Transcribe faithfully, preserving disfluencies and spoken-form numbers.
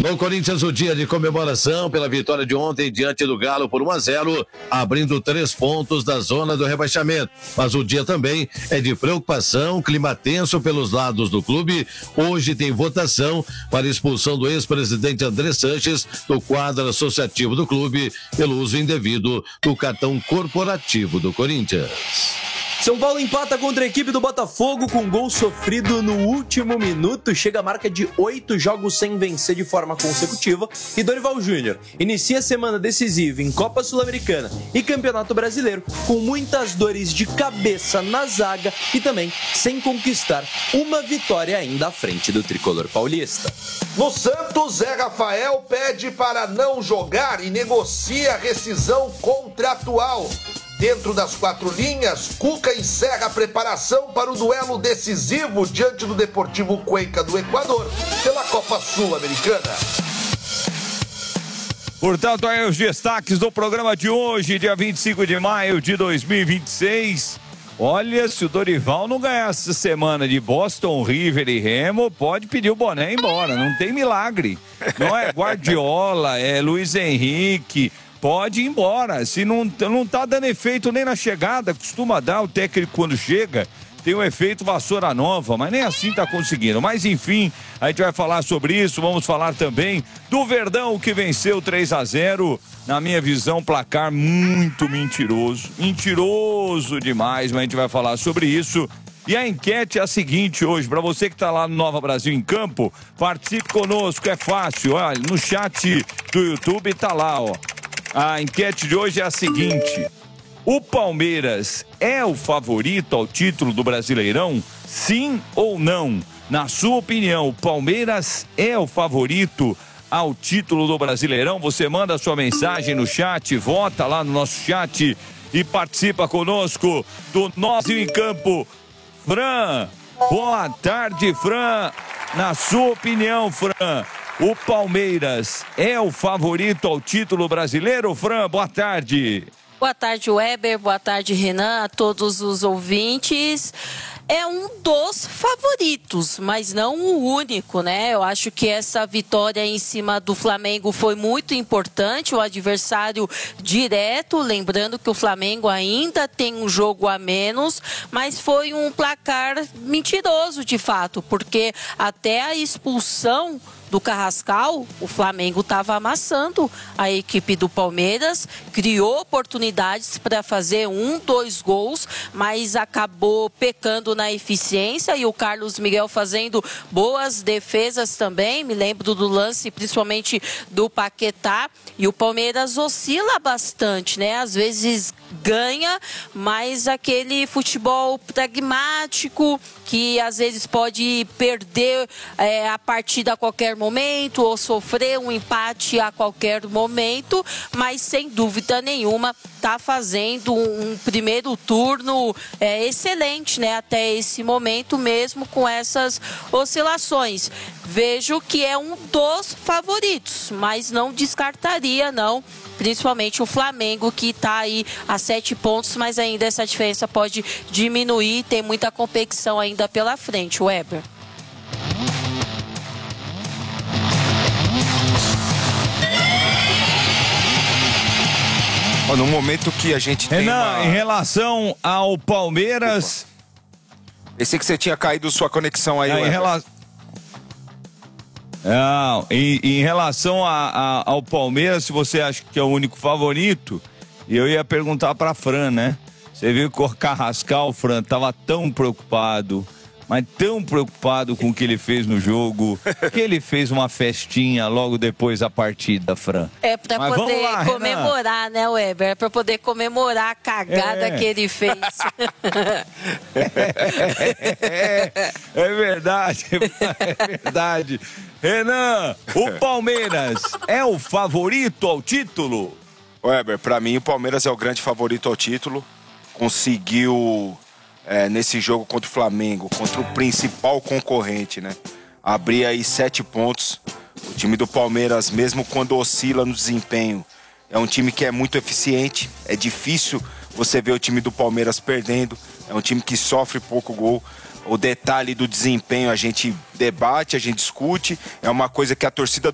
No Corinthians, o dia de comemoração pela vitória de ontem diante do Galo por um a zero, abrindo três pontos da zona do rebaixamento. Mas o dia também é de preocupação, clima tenso pelos lados do clube. Hoje tem votação para expulsão do ex-presidente André Sanches do quadro associativo do clube pelo uso indevido do cartão corporativo do Corinthians. São Paulo empata contra a equipe do Botafogo com gol sofrido no último minuto. Chega a marca de oito jogos sem vencer de forma consecutiva. E Dorival Júnior inicia a semana decisiva em Copa Sul-Americana e Campeonato Brasileiro com muitas dores de cabeça na zaga e também sem conquistar uma vitória ainda à frente do tricolor paulista. No Santos, Zé Rafael pede para não jogar e negocia a rescisão contratual. Dentro das quatro linhas, Cuca encerra a preparação para o duelo decisivo diante do Deportivo Cuenca do Equador pela Copa Sul-Americana. Portanto, aí os destaques do programa de hoje, dia vinte e cinco de maio de dois mil e vinte e seis. Olha, se o Dorival não ganhar essa semana de Boston, River e Remo, pode pedir o boné embora, não tem milagre. Não é Guardiola, é Luiz Henrique... Pode ir embora, se não, não tá dando efeito nem na chegada, costuma dar o técnico quando chega, tem o efeito vassoura nova, mas nem assim tá conseguindo. Mas enfim, a gente vai falar sobre isso, vamos falar também do Verdão que venceu três a zero, na minha visão, placar muito mentiroso, mentiroso demais, mas a gente vai falar sobre isso. E a enquete é a seguinte hoje, para você que tá lá no Nova Brasil em Campo, participe conosco, é fácil, olha, no chat do YouTube tá lá, ó. A enquete de hoje é a seguinte: o Palmeiras é o favorito ao título do Brasileirão? Sim ou não? Na sua opinião, o Palmeiras é o favorito ao título do Brasileirão? Você manda a sua mensagem no chat, vota lá no nosso chat e participa conosco do Nós em Campo. Fran, boa tarde, Fran. Na sua opinião, Fran, o Palmeiras é o favorito ao título brasileiro? Fran, boa tarde. Boa tarde, Weber. Boa tarde, Renan, a todos os ouvintes. É um dos favoritos, mas não o único, né? Eu acho que essa vitória em cima do Flamengo foi muito importante, o adversário direto, lembrando que o Flamengo ainda tem um jogo a menos, mas foi um placar mentiroso de fato, porque até a expulsão do Carrascal, o Flamengo estava amassando a equipe do Palmeiras, criou oportunidades para fazer um, dois gols, mas acabou pecando na eficiência, e o Carlos Miguel fazendo boas defesas também. Me lembro do lance, principalmente do Paquetá, e o Palmeiras oscila bastante, né? Às vezes ganha, mas aquele futebol pragmático que às vezes pode perder é, a partida a qualquer momento ou sofrer um empate a qualquer momento, mas sem dúvida nenhuma está fazendo um, um primeiro turno é, excelente, né? Até esse momento, mesmo com essas oscilações. Vejo que é um dos favoritos, mas não descartaria, não. Principalmente o Flamengo, que está aí a sete pontos, mas ainda essa diferença pode diminuir. Tem muita competição ainda pela frente, Weber. No momento que a gente tem Renan, uma... em relação ao Palmeiras... Opa. Pensei que você tinha caído sua conexão aí, é, em relação... Não, em, em relação a, a, ao Palmeiras, se você acha que é o único favorito, eu ia perguntar pra Fran, né? Você viu que o Carrascal, Fran, tava tão preocupado, mas tão preocupado com o que ele fez no jogo, que ele fez uma festinha logo depois da partida, Fran. É pra mas poder lá, comemorar, Renan, né, Weber? É pra poder comemorar a cagada é. que ele fez. é, é verdade, é verdade. Renan, o Palmeiras é o favorito ao título? Weber, pra mim o Palmeiras é o grande favorito ao título. Conseguiu, é, nesse jogo contra o Flamengo, contra o principal concorrente, né? Abrir aí sete pontos. O time do Palmeiras, mesmo quando oscila no desempenho, é um time que é muito eficiente. É difícil você ver o time do Palmeiras perdendo. É um time que sofre pouco gol. O detalhe do desempenho a gente debate, a gente discute. É uma coisa que a torcida